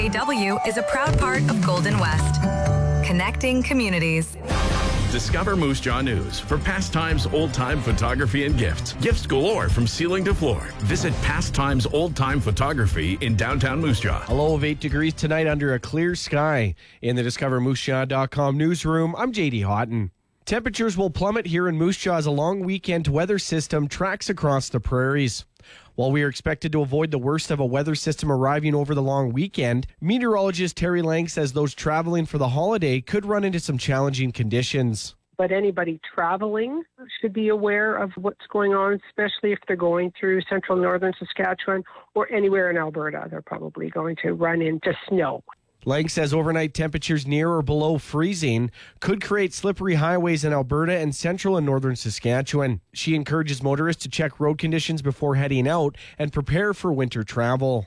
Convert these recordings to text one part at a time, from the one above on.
AW is a proud part of Golden West, connecting communities. Discover Moose Jaw News for pastimes, old-time photography, and gifts. Gifts galore from ceiling to floor. Visit Pastimes Old Time Photography in downtown Moose Jaw. A low of 8 degrees tonight under a clear sky. In the DiscoverMooseJaw.com newsroom, I'm JD Houghton. Temperatures will plummet here in Moose Jaw as a long weekend weather system tracks across the prairies. While we are expected to avoid the worst of a weather system arriving over the long weekend, meteorologist Terry Lang says those traveling for the holiday could run into some challenging conditions. But anybody traveling should be aware of what's going on, especially if they're going through central northern Saskatchewan or anywhere in Alberta. They're probably going to run into snow. Lang says overnight temperatures near or below freezing could create slippery highways in Alberta and central and northern Saskatchewan. She encourages motorists to check road conditions before heading out and prepare for winter travel.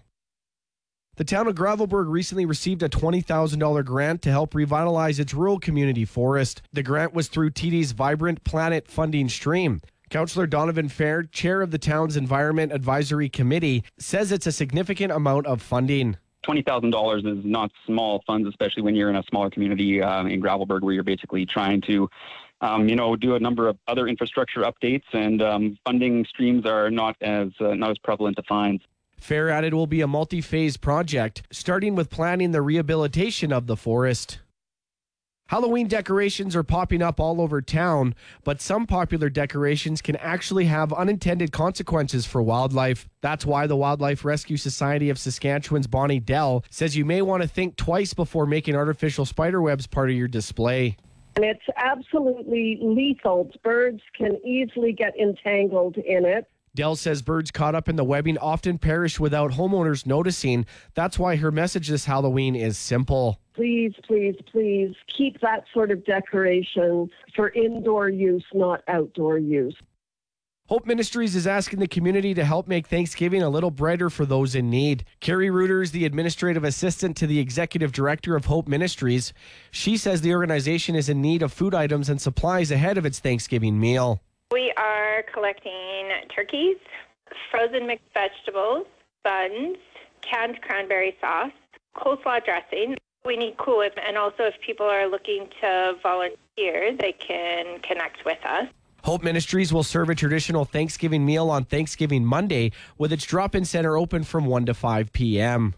The town of Gravelbourg recently received a $20,000 grant to help revitalize its rural community forest. The grant was through TD's Vibrant Planet funding stream. Councillor Donovan Fair, chair of the town's Environment Advisory Committee, says it's a significant amount of funding. $20,000 is not small funds, especially when you're in a smaller community in Gravelbourg, where you're basically trying to, do a number of other infrastructure updates, and funding streams are not as prevalent to find. Fair added it will be a multi-phase project, starting with planning the rehabilitation of the forest. Halloween decorations are popping up all over town, but some popular decorations can actually have unintended consequences for wildlife. That's why the Wildlife Rescue Society of Saskatchewan's Bonnie Dell says you may want to think twice before making artificial spiderwebs part of your display. And it's absolutely lethal. Birds can easily get entangled in it. Dell says birds caught up in the webbing often perish without homeowners noticing. That's why her message this Halloween is simple. Please, please, please keep that sort of decoration for indoor use, not outdoor use. Hope Ministries is asking the community to help make Thanksgiving a little brighter for those in need. Carrie Reuter is the administrative assistant to the executive director of Hope Ministries. She says the organization is in need of food items and supplies ahead of its Thanksgiving meal. We are collecting turkeys, frozen mixed vegetables, buns, canned cranberry sauce, coleslaw dressing. We need cool, and also if people are looking to volunteer, they can connect with us. Hope Ministries will serve a traditional Thanksgiving meal on Thanksgiving Monday, with its drop-in center open from 1 to 5 p.m.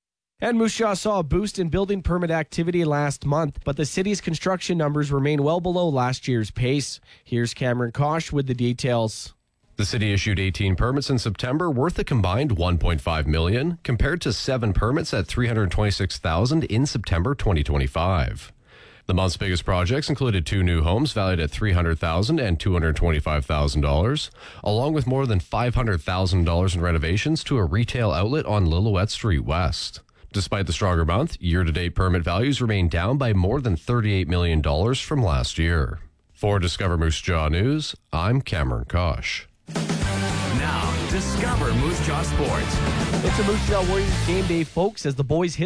And Moose Jaw saw a boost in building permit activity last month, but the city's construction numbers remain well below last year's pace. Here's Cameron Kosh with the details. The city issued 18 permits in September worth a combined $1.5 million, compared to 7 permits at $326,000 in September 2025. The month's biggest projects included 2 new homes valued at $300,000 and $225,000, along with more than $500,000 in renovations to a retail outlet on Lillooet Street West. Despite the stronger month, year-to-date permit values remain down by more than $38 million from last year. For Discover Moose Jaw News, I'm Cameron Kosh. Now, Discover Moose Jaw Sports. It's a Moose Jaw Warriors game day, folks, as the boys hit